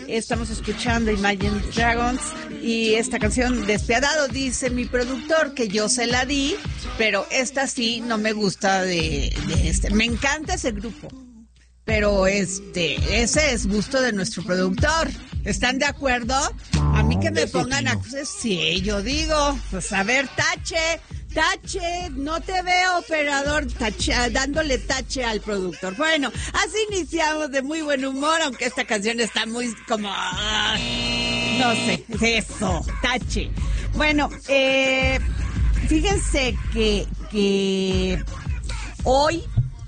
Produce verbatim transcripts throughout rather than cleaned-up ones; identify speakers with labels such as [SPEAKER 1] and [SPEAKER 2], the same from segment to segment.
[SPEAKER 1] Estamos escuchando Imagine Dragons y esta canción Despiadado. Dice mi productor que yo se la di, pero esta sí no me gusta de, de este. Me encanta ese grupo, pero este, ese es gusto de nuestro productor. ¿Están de acuerdo? A mí que me pongan a... Sí, yo digo, pues a ver, tache, tache, no te veo, operador, tache, dándole tache al productor. Bueno, así iniciamos de muy buen humor, aunque esta canción está muy como... no sé, eso, tache. Bueno, eh, fíjense que, que hoy...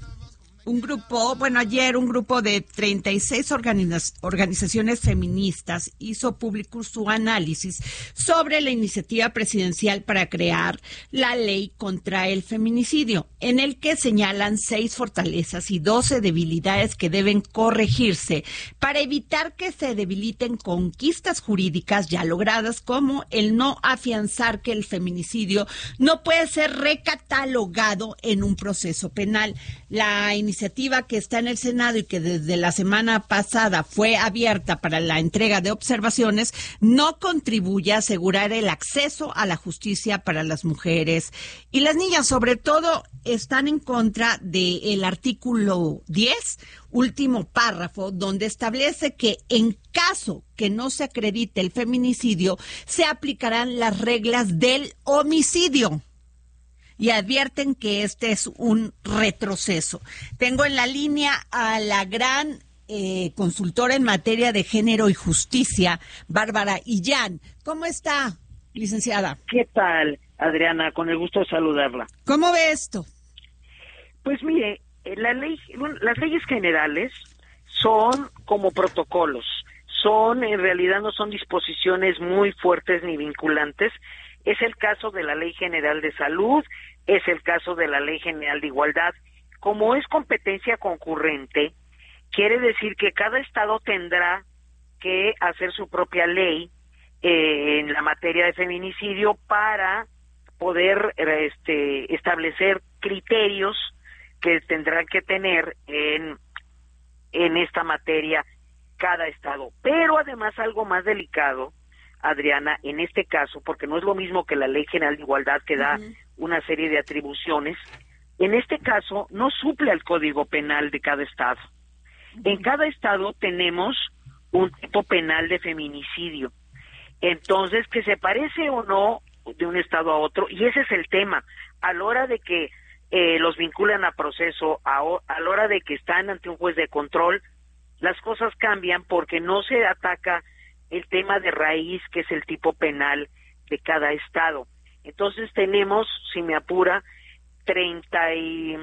[SPEAKER 1] Un grupo, bueno, ayer un grupo de treinta y seis organiz- organizaciones feministas hizo público su análisis sobre la iniciativa presidencial para crear la ley contra el feminicidio, en el que señalan seis fortalezas y doce debilidades que deben corregirse para evitar que se debiliten conquistas jurídicas ya logradas, como el no afianzar que el feminicidio no puede ser recatalogado en un proceso penal. La iniciativa iniciativa que está en el Senado y que desde la semana pasada fue abierta para la entrega de observaciones no contribuye a asegurar el acceso a la justicia para las mujeres y las niñas. Sobre todo están en contra del artículo diez, último párrafo, donde establece que en caso que no se acredite el feminicidio, se aplicarán las reglas del homicidio. Y advierten que este es un retroceso. Tengo en la línea a la gran eh, consultora en materia de género y justicia, Bárbara Illán. ¿Cómo está, licenciada?
[SPEAKER 2] ¿Qué tal, Adriana? Con el gusto de saludarla.
[SPEAKER 1] ¿Cómo ve esto?
[SPEAKER 2] Pues mire, la ley, las leyes generales son como protocolos. Son, en realidad no son disposiciones muy fuertes ni vinculantes. Es el caso de la Ley General de Salud, es el caso de la Ley General de Igualdad. Como es competencia concurrente, quiere decir que cada estado tendrá que hacer su propia ley eh, en la materia de feminicidio para poder este, establecer criterios que tendrán que tener en, en esta materia cada estado. Pero además algo más delicado, Adriana, en este caso, porque no es lo mismo que la Ley General de Igualdad que da uh-huh. una serie de atribuciones, en este caso no suple al Código Penal de cada estado. Uh-huh. En cada estado tenemos un tipo penal de feminicidio. Entonces, que se parece o no de un estado a otro, y ese es el tema, a la hora de que eh, los vinculan a proceso, a, a la hora de que están ante un juez de control, las cosas cambian porque no se ataca el tema de raíz, que es el tipo penal de cada estado. Entonces tenemos, si me apura, treinta y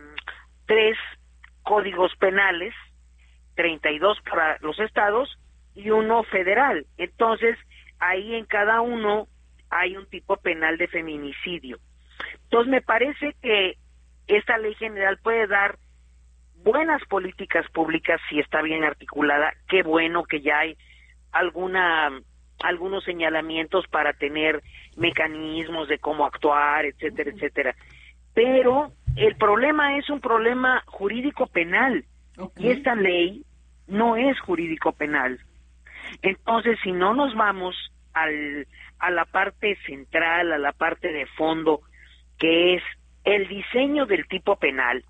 [SPEAKER 2] tres códigos penales, treinta y dos para los estados y uno federal. Entonces, ahí en cada uno hay un tipo penal de feminicidio. Entonces, me parece que esta ley general puede dar buenas políticas públicas si está bien articulada. Qué bueno que ya hay alguna algunos señalamientos para tener mecanismos de cómo actuar, etcétera, etcétera. Pero el problema es un problema jurídico penal, okay. Y esta ley no es jurídico penal. Entonces, si no nos vamos al a la parte central, a la parte de fondo, que es el diseño del tipo penal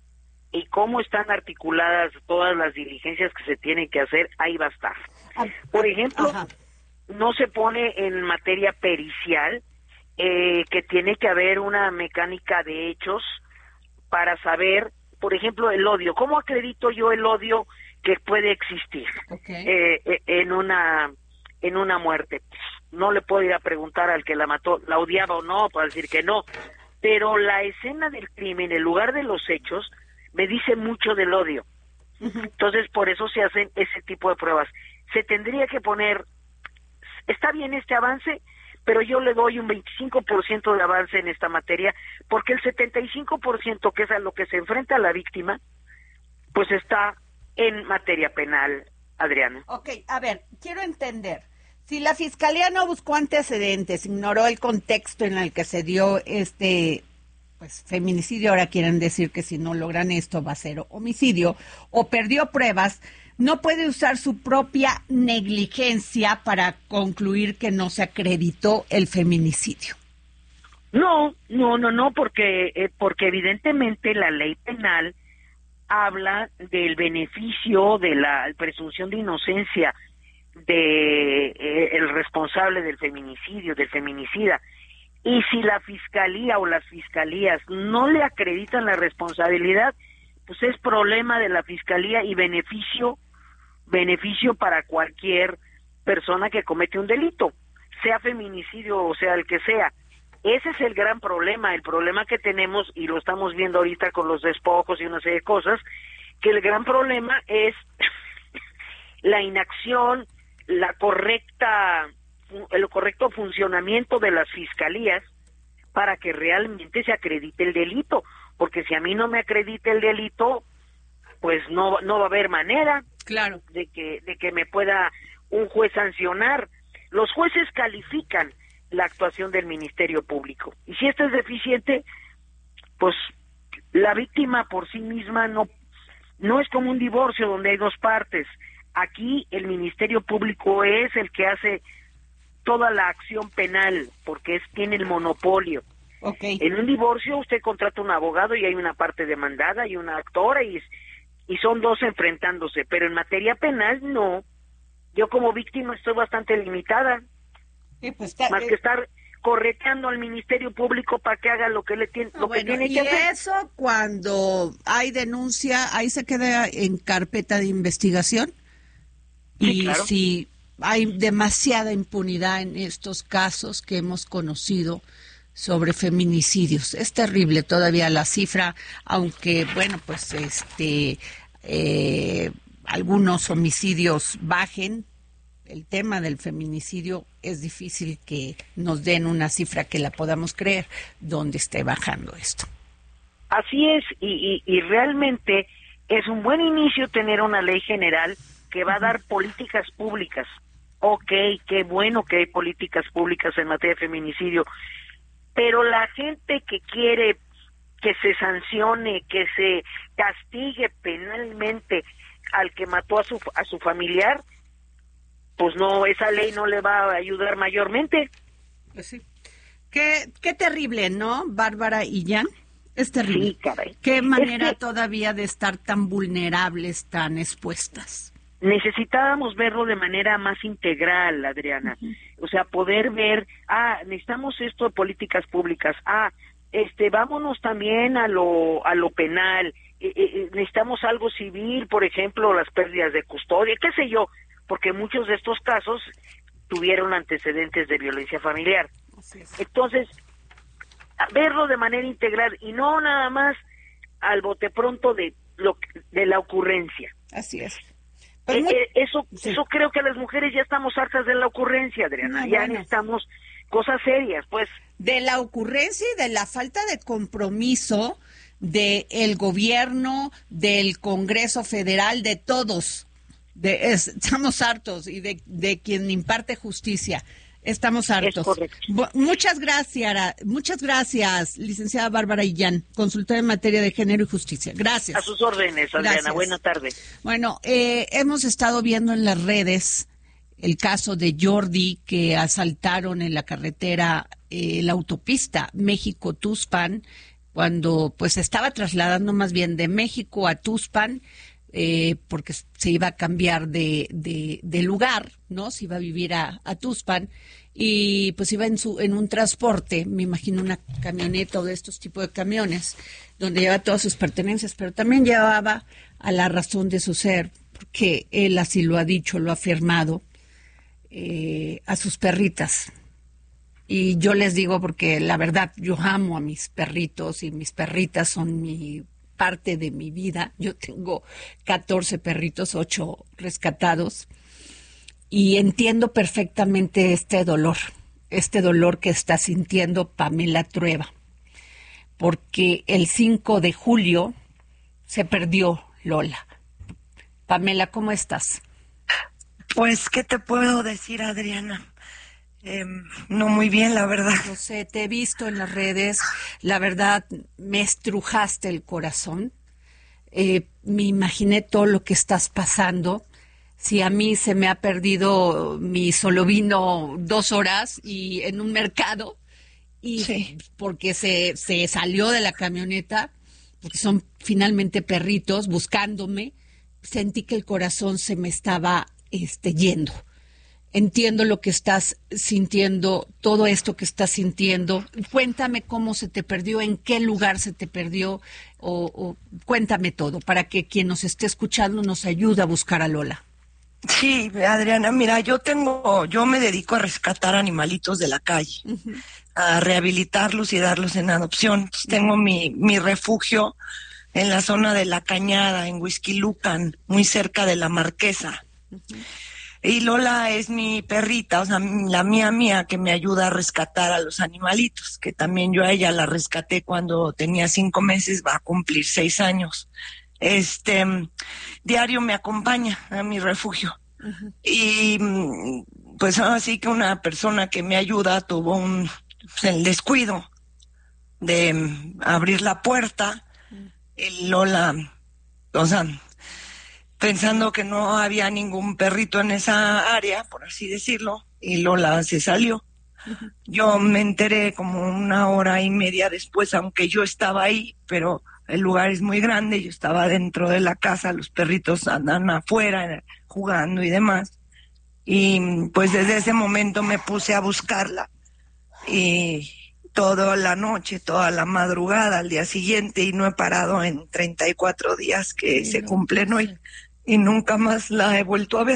[SPEAKER 2] y cómo están articuladas todas las diligencias que se tienen que hacer, ahí va a estar. Por ejemplo, Ajá. no se pone en materia pericial eh, que tiene que haber una mecánica de hechos para saber, por ejemplo, el odio. ¿Cómo acredito yo el odio que puede existir okay. eh, en una en una muerte? No le puedo ir a preguntar al que la mató, ¿la odiaba o no? Para decir que no. Pero la escena del crimen, el lugar de los hechos, me dice mucho del odio. Uh-huh. Entonces, por eso se hacen ese tipo de pruebas. Se tendría que poner, está bien este avance, pero yo le doy un veinticinco por ciento de avance en esta materia, porque el setenta y cinco por ciento, que es a lo que se enfrenta la víctima, pues está en materia penal, Adriana.
[SPEAKER 1] Ok, a ver, quiero entender. Si la Fiscalía no buscó antecedentes, ignoró el contexto en el que se dio este pues feminicidio, ahora quieren decir que si no logran esto va a ser homicidio, o perdió pruebas, no puede usar su propia negligencia para concluir que no se acreditó el feminicidio.
[SPEAKER 2] No, no, no, no, porque eh, porque evidentemente la ley penal habla del beneficio de la presunción de inocencia de eh, el responsable del feminicidio, del feminicida. Y si la fiscalía o las fiscalías no le acreditan la responsabilidad, pues es problema de la fiscalía y beneficio beneficio para cualquier persona que comete un delito, sea feminicidio o sea el que sea. Ese es el gran problema, el problema que tenemos, y lo estamos viendo ahorita con los despojos y una serie de cosas, que el gran problema es la inacción, la correcta, el correcto funcionamiento de las fiscalías para que realmente se acredite el delito, porque si a mí no me acredita el delito, pues no no va a haber manera,
[SPEAKER 1] claro,
[SPEAKER 2] de que de que me pueda un juez sancionar. Los jueces califican la actuación del Ministerio Público, y si esta es deficiente, pues la víctima por sí misma no no es como un divorcio donde hay dos partes. Aquí el Ministerio Público es el que hace toda la acción penal, porque es tiene el monopolio.
[SPEAKER 1] Okay.
[SPEAKER 2] En un divorcio usted contrata un abogado y hay una parte demandada y una actora y, y son dos enfrentándose, pero en materia penal no. Yo como víctima estoy bastante limitada,
[SPEAKER 1] sí, pues está,
[SPEAKER 2] más
[SPEAKER 1] eh,
[SPEAKER 2] que estar correteando al Ministerio Público para que haga lo que le tiene,
[SPEAKER 1] no,
[SPEAKER 2] lo
[SPEAKER 1] bueno,
[SPEAKER 2] que tiene
[SPEAKER 1] y
[SPEAKER 2] que hacer.
[SPEAKER 1] eso cuando hay denuncia, ahí se queda en carpeta de investigación.
[SPEAKER 2] Sí,
[SPEAKER 1] y
[SPEAKER 2] claro.
[SPEAKER 1] Si hay demasiada impunidad en estos casos que hemos conocido sobre feminicidios. Es terrible todavía la cifra, aunque, bueno, pues este eh, algunos homicidios bajen. El tema del feminicidio es difícil que nos den una cifra que la podamos creer donde esté bajando esto.
[SPEAKER 2] Así es, y, y, y realmente es un buen inicio tener una ley general que va a dar políticas públicas. Ok, qué bueno que hay políticas públicas en materia de feminicidio, pero la gente que quiere que se sancione, que se castigue penalmente al que mató a su a su familiar, pues no, esa ley no le va a ayudar mayormente.
[SPEAKER 1] Pues sí. Qué, qué terrible, ¿no, Bárbara y Jan? Es terrible.
[SPEAKER 2] Sí, caray.
[SPEAKER 1] Qué manera
[SPEAKER 2] Es que
[SPEAKER 1] todavía de estar tan vulnerables, tan expuestas.
[SPEAKER 2] Necesitábamos verlo de manera más integral, Adriana. Uh-huh. O sea, poder ver, ah, necesitamos esto de políticas públicas, ah, este, vámonos también a lo a lo penal, eh, eh, necesitamos algo civil, por ejemplo, las pérdidas de custodia, qué sé yo, porque muchos de estos casos tuvieron antecedentes de violencia familiar.
[SPEAKER 1] Así es.
[SPEAKER 2] Entonces, verlo de manera integral y no nada más al bote pronto de lo de la ocurrencia.
[SPEAKER 1] Así es.
[SPEAKER 2] Eh, eh, eso
[SPEAKER 1] sí.
[SPEAKER 2] eso creo que las mujeres ya estamos hartas de la ocurrencia, Adriana,
[SPEAKER 1] no,
[SPEAKER 2] ya
[SPEAKER 1] bueno.
[SPEAKER 2] necesitamos cosas serias, pues.
[SPEAKER 1] De la ocurrencia y de la falta de compromiso del gobierno, del Congreso Federal, de todos. De, es, estamos hartos y de, de quien imparte justicia. Estamos hartos.
[SPEAKER 2] Es correcto.
[SPEAKER 1] Bu- muchas gracias, muchas gracias, licenciada Bárbara Illán, consultora en materia de género y justicia. Gracias.
[SPEAKER 2] A sus órdenes, Adriana.
[SPEAKER 1] Gracias.
[SPEAKER 2] Buena tarde.
[SPEAKER 1] Bueno, eh, hemos estado viendo en las redes el caso de Jordi, que asaltaron en la carretera, eh, la autopista México-Tuxpan, cuando pues estaba trasladando más bien de México a Tuxpan, eh, porque se iba a cambiar de, de, de lugar, ¿no? Se iba a vivir a, a Tuxpan, y pues iba en su en un transporte, me imagino una camioneta o de estos tipos de camiones, donde lleva todas sus pertenencias, pero también llevaba a la razón de su ser, porque él así lo ha dicho, lo ha afirmado, eh, a sus perritas. Y yo les digo, porque la verdad, yo amo a mis perritos y mis perritas son mi parte de mi vida. Yo tengo catorce perritos, ocho rescatados, y entiendo perfectamente este dolor, este dolor que está sintiendo Pamela Trueba, porque el cinco de julio se perdió Lola. Pamela, ¿cómo estás?
[SPEAKER 3] Pues, ¿qué te puedo decir, Adriana? Eh, no muy bien, la verdad.
[SPEAKER 1] No sé, te he visto en las redes, la verdad me estrujaste el corazón, eh, me imaginé todo lo que estás pasando, si a mí se me ha perdido mi solovino dos horas y en un mercado y sí. porque se, se salió de la camioneta, porque son finalmente perritos buscándome, sentí que el corazón se me estaba este, yendo. Entiendo lo que estás sintiendo, todo esto que estás sintiendo. Cuéntame cómo se te perdió, en qué lugar se te perdió, o, o cuéntame todo, para que quien nos esté escuchando nos ayude a buscar a Lola.
[SPEAKER 3] Sí, Adriana, mira, yo tengo, yo me dedico a rescatar animalitos de la calle, uh-huh. a rehabilitarlos y darlos en adopción. Entonces, tengo mi, mi refugio en la zona de La Cañada, en Huixquilucan, muy cerca de La Marquesa. Uh-huh. Y Lola es mi perrita, o sea, la mía mía que me ayuda a rescatar a los animalitos, que también yo a ella la rescaté cuando tenía cinco meses, va a cumplir seis años. Este, diario me acompaña a mi refugio. Uh-huh. Y pues así que una persona que me ayuda tuvo un pues, el descuido de abrir la puerta. Uh-huh. Y Lola, o sea, pensando que no había ningún perrito en esa área, por así decirlo, y Lola se salió. Uh-huh. Yo me enteré como una hora y media después, aunque yo estaba ahí, pero el lugar es muy grande, yo estaba dentro de la casa, los perritos andan afuera jugando y demás, y pues desde ese momento me puse a buscarla, y toda la noche, toda la madrugada, al día siguiente, y no he parado en treinta y cuatro días que sí, se cumplen no, hoy. Y nunca más la he vuelto a ver.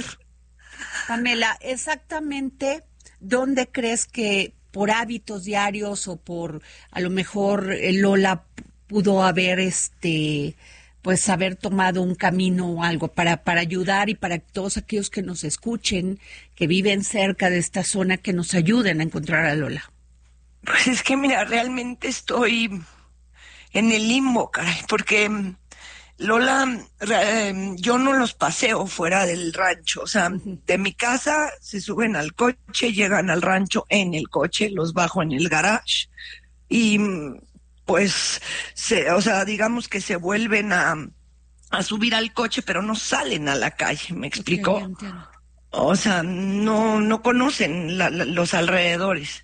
[SPEAKER 1] Pamela, exactamente dónde crees que por hábitos diarios o por a lo mejor Lola pudo haber este pues haber tomado un camino o algo para para ayudar y para todos aquellos que nos escuchen, que viven cerca de esta zona, que nos ayuden a encontrar a Lola?
[SPEAKER 3] Pues es que mira, realmente estoy en el limbo, caray, porque Lola, eh, yo no los paseo fuera del rancho, o sea, uh-huh. de mi casa se suben al coche, llegan al rancho en el coche, los bajo en el garage y pues, se, o sea, digamos que se vuelven a, a subir al coche, pero no salen a la calle, ¿me explico? Okay, o sea, no, no conocen la, la, los alrededores.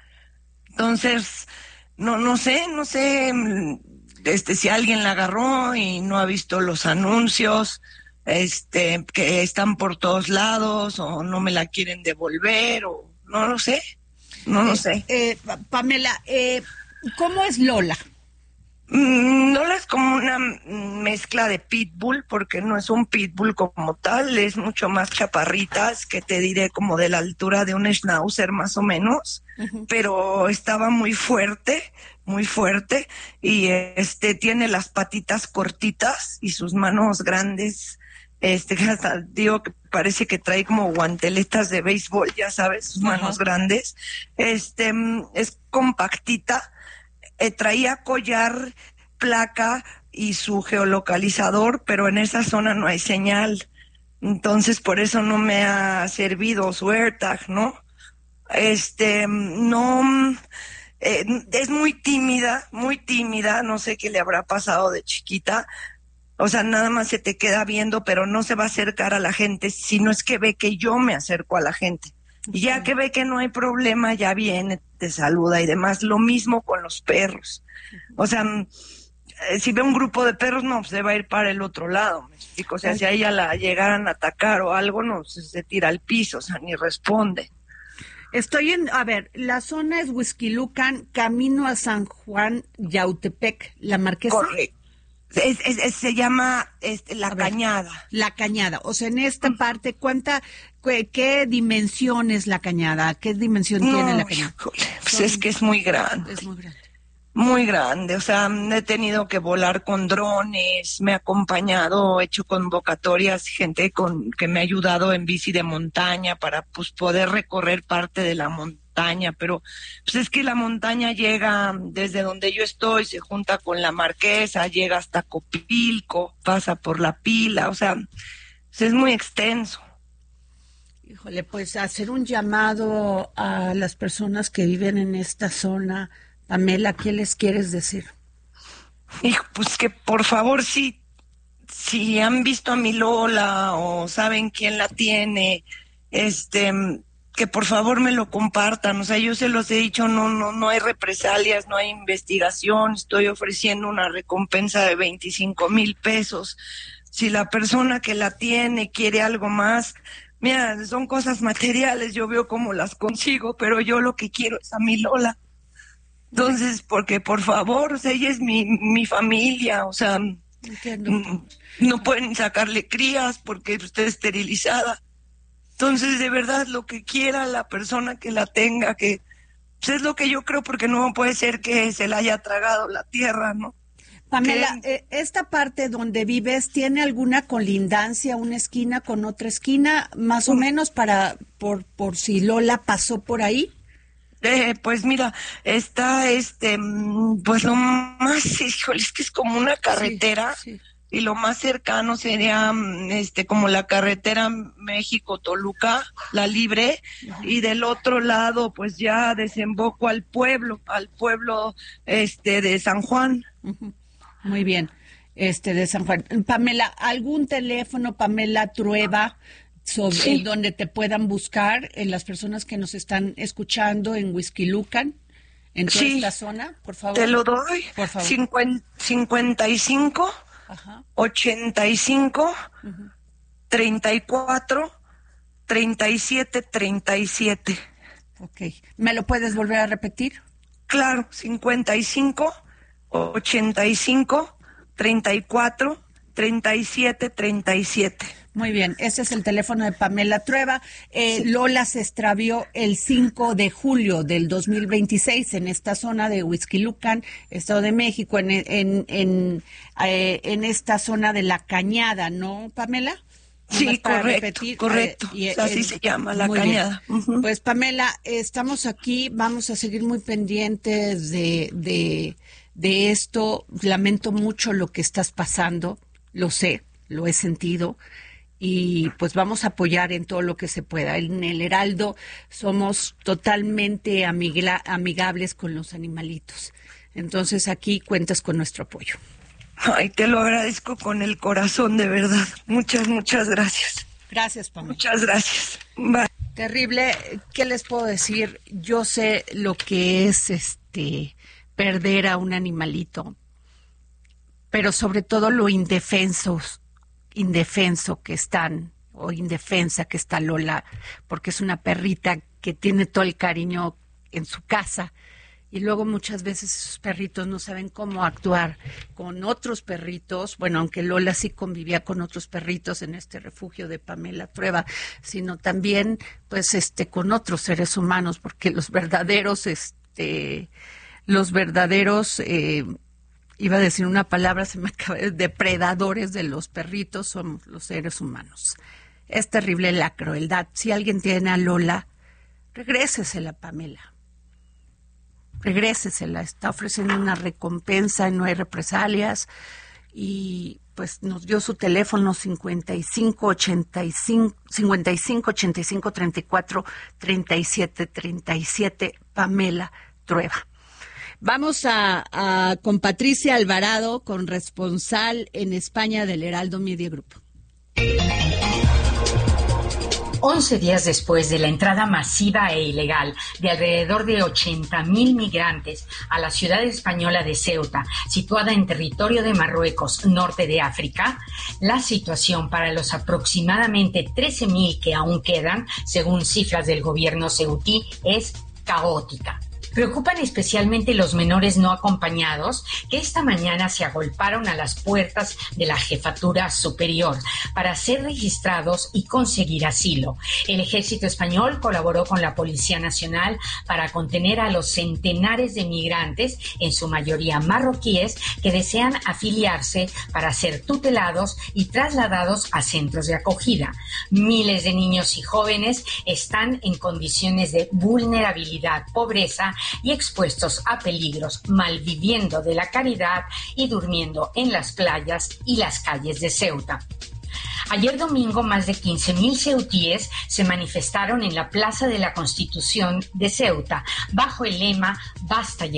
[SPEAKER 3] Entonces, no, no sé, no sé... Este, si alguien la agarró y no ha visto los anuncios, este, que están por todos lados, o no me la quieren devolver, o no lo sé, no lo
[SPEAKER 1] eh,
[SPEAKER 3] sé.
[SPEAKER 1] Eh, Pamela, eh, ¿cómo es Lola?
[SPEAKER 3] Mm, Lola es como una mezcla de pitbull, porque no es un pitbull como tal, es mucho más chaparritas, que te diré como de la altura de un schnauzer más o menos, uh-huh. pero estaba muy fuerte, muy fuerte, y este tiene las patitas cortitas y sus manos grandes, este hasta digo que parece que trae como guanteletas de béisbol, ya sabes, sus uh-huh. manos grandes, este es compactita, eh, traía collar, placa y su geolocalizador, pero en esa zona no hay señal, entonces por eso no me ha servido su AirTag, ¿no? Este, no... Eh, es muy tímida, muy tímida, no sé qué le habrá pasado de chiquita, o sea, nada más se te queda viendo, pero no se va a acercar a la gente, sino es que ve que yo me acerco a la gente, y ya que ve que no hay problema, ya viene, te saluda y demás, lo mismo con los perros, o sea, eh, si ve un grupo de perros, no, se va a ir para el otro lado, me explico, o sea, si a ella la llegaran a atacar o algo, no, se, se tira al piso, o sea, ni responde.
[SPEAKER 1] Estoy en, a ver, la zona es Huixquilucan, camino a San Juan, Yautepec, La Marquesa.
[SPEAKER 3] Correcto. Es, es, es, se llama este, La a Cañada.
[SPEAKER 1] Ver, la Cañada. O sea, en esta parte, ¿cuánta, qué, qué dimensión es La Cañada? ¿Qué dimensión no, tiene La Cañada?
[SPEAKER 3] Híjole, pues Son, es que es muy grande.
[SPEAKER 1] Es muy grande.
[SPEAKER 3] Muy grande, o sea, he tenido que volar con drones, me ha acompañado, he hecho convocatorias, gente con que me ha ayudado en bici de montaña para pues poder recorrer parte de la montaña, pero pues es que la montaña llega desde donde yo estoy, se junta con la Marquesa, llega hasta Copilco, pasa por La Pila, o sea, pues es muy extenso.
[SPEAKER 1] Híjole, pues hacer un llamado a las personas que viven en esta zona. Pamela, ¿qué les quieres decir?
[SPEAKER 3] Hijo, pues que por favor sí si han visto a mi Lola o saben quién la tiene, este, que por favor me lo compartan. O sea, yo se los he dicho, no, no, no hay represalias, no hay investigación, estoy ofreciendo una recompensa de veinticinco mil pesos. Si la persona que la tiene quiere algo más, mira, son cosas materiales, yo veo cómo las consigo, pero yo lo que quiero es a mi Lola. Entonces, porque por favor, o sea, ella es mi, mi familia, o sea, Entiendo. no pueden sacarle crías porque está esterilizada. Entonces, de verdad, lo que quiera la persona que la tenga, que pues es lo que yo creo, porque no puede ser que se la haya tragado la tierra, ¿no?
[SPEAKER 1] Pamela, eh, ¿esta parte donde vives tiene alguna colindancia, una esquina con otra esquina, más o menos para por por si Lola pasó por ahí?
[SPEAKER 3] Eh, pues mira, está este, pues lo más, híjole, es que es como una carretera, sí, sí. Y lo más cercano sería este como la carretera México-Toluca, la libre, uh-huh. Y del otro lado pues ya desemboco al pueblo, al pueblo este de San Juan.
[SPEAKER 1] Uh-huh. Muy bien, este de San Juan. Pamela, ¿algún teléfono, Pamela Trueba, sobre sí. donde te puedan buscar en las personas que nos están escuchando en Huixquilucan, en toda sí. esta zona, por favor?
[SPEAKER 3] Te lo doy.
[SPEAKER 1] Por favor.
[SPEAKER 3] cincuenta y cinco, ajá. ochenta y cinco, uh-huh. treinta y cuatro, treinta y siete, treinta y siete.
[SPEAKER 1] Ok. ¿Me lo puedes volver a repetir?
[SPEAKER 3] Claro, cincuenta y cinco, ochenta y cinco, treinta y cuatro, treinta y siete, treinta y siete.
[SPEAKER 1] Muy bien, ese es el teléfono de Pamela Trueba. Eh, sí. Lola se extravió el cinco de julio del dos mil veintiséis en esta zona de Huixquilucan, Estado de México, en en en, eh, en esta zona de La Cañada, ¿no, Pamela?
[SPEAKER 3] Sí, correcto, repetir, correcto. Eh, y, o sea, así el, se llama, La Cañada. Uh-huh.
[SPEAKER 1] Pues, Pamela, estamos aquí, vamos a seguir muy pendientes de, de, de esto. Lamento mucho lo que estás pasando, lo sé, lo he sentido. Y pues vamos a apoyar en todo lo que se pueda. En el Heraldo somos totalmente amigla, amigables con los animalitos. Entonces aquí cuentas con nuestro apoyo.
[SPEAKER 3] Ay, te lo agradezco con el corazón, de verdad. Muchas, muchas gracias.
[SPEAKER 1] Gracias, Pamela.
[SPEAKER 3] Muchas gracias. Bye.
[SPEAKER 1] Terrible. ¿Qué les puedo decir? Yo sé lo que es este perder a un animalito, pero sobre todo lo indefensos indefenso que están, o indefensa que está Lola, porque es una perrita que tiene todo el cariño en su casa, y luego muchas veces esos perritos no saben cómo actuar con otros perritos, bueno, aunque Lola sí convivía con otros perritos en este refugio de Pamela Trueba, sino también, pues, este, con otros seres humanos, porque los verdaderos, este, los verdaderos, eh, iba a decir una palabra, se me acaba de depredadores de los perritos, son los seres humanos. Es terrible la crueldad. Si alguien tiene a Lola, regrésesela, Pamela. Regrésesela. Está ofreciendo una recompensa y no hay represalias. Y pues nos dio su teléfono cincuenta y cinco, ochenta y cinco, cincuenta y cinco, ochenta y cinco, treinta y cuatro, treinta y siete, treinta y siete, Pamela Trueba. Vamos a, a con Patricia Alvarado, corresponsal en España del Heraldo Media Group.
[SPEAKER 4] Once días después de la entrada masiva e ilegal de alrededor de ochenta mil migrantes a la ciudad española de Ceuta, situada en territorio de Marruecos, norte de África, la situación para los aproximadamente trece mil que aún quedan, según cifras del gobierno ceutí, es caótica. Preocupan especialmente los menores no acompañados que esta mañana se agolparon a las puertas de la Jefatura Superior para ser registrados y conseguir asilo. El Ejército Español colaboró con la Policía Nacional para contener a los centenares de migrantes, en su mayoría marroquíes, que desean afiliarse para ser tutelados y trasladados a centros de acogida. Miles de niños y jóvenes están en condiciones de vulnerabilidad, pobreza y expuestos a peligros, malviviendo de la caridad y durmiendo en las playas y las calles de Ceuta. Ayer domingo, más de quince mil ceutíes se manifestaron en la Plaza de la Constitución de Ceuta, bajo el lema «Basta ya».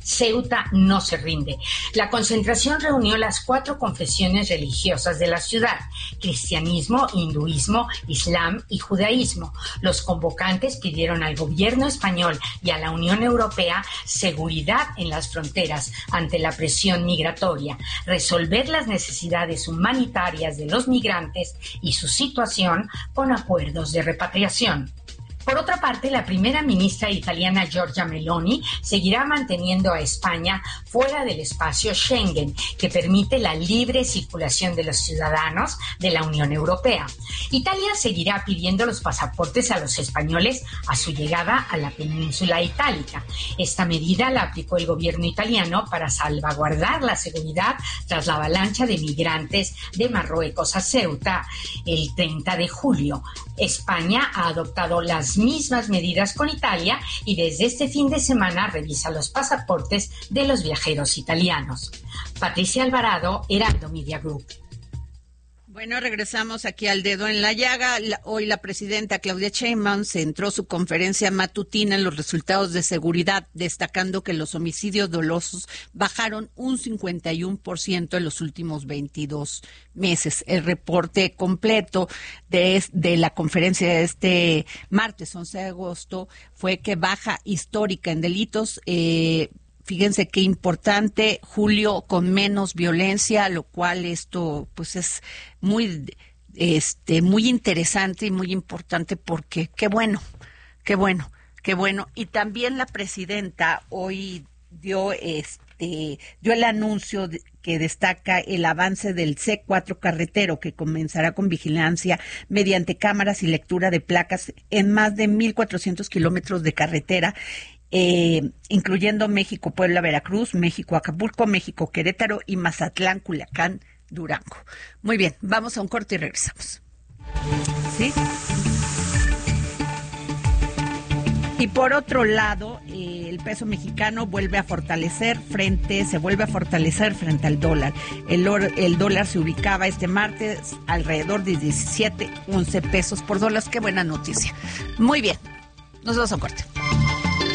[SPEAKER 4] Ceuta no se rinde. La concentración reunió las cuatro confesiones religiosas de la ciudad: cristianismo, hinduismo, islam y judaísmo. Los convocantes pidieron al gobierno español y a la Unión Europea seguridad en las fronteras ante la presión migratoria, resolver las necesidades humanitarias de los migrantes y su situación con acuerdos de repatriación. Por otra parte, la primera ministra italiana Giorgia Meloni seguirá manteniendo a España fuera del espacio Schengen, que permite la libre circulación de los ciudadanos de la Unión Europea. Italia seguirá pidiendo los pasaportes a los españoles a su llegada a la península itálica. Esta medida la aplicó el gobierno italiano para salvaguardar la seguridad tras la avalancha de migrantes de Marruecos a Ceuta el treinta de julio. España ha adoptado las mismas medidas con Italia y desde este fin de semana revisa los pasaportes de los viajeros italianos. Patricia Alvarado, Heraldo Media Group.
[SPEAKER 1] Bueno, regresamos aquí al dedo en la llaga. La, hoy la presidenta Claudia Sheinbaum centró su conferencia matutina en los resultados de seguridad, destacando que los homicidios dolosos bajaron un cincuenta y uno por ciento en los últimos veintidós meses. El reporte completo de, de la conferencia de este martes once de agosto fue que baja histórica en delitos. Eh, Fíjense qué importante, julio con menos violencia, lo cual esto pues es muy este muy interesante y muy importante porque qué bueno, qué bueno, qué bueno. Y también la presidenta hoy dio este dio el anuncio de, que destaca el avance del C cuatro carretero, que comenzará con vigilancia mediante cámaras y lectura de placas en más de mil cuatrocientos kilómetros de carretera. Eh, incluyendo México, Puebla, Veracruz, México, Acapulco, México, Querétaro y Mazatlán, Culiacán, Durango. Muy bien, vamos a un corte y regresamos. ¿Sí? Y por otro lado, eh, el peso mexicano vuelve a fortalecer frente, se vuelve a fortalecer frente al dólar. El, or, el dólar se ubicaba este martes alrededor de diecisiete, once pesos por dólar. Qué buena noticia. Muy bien, nos vamos a un corte.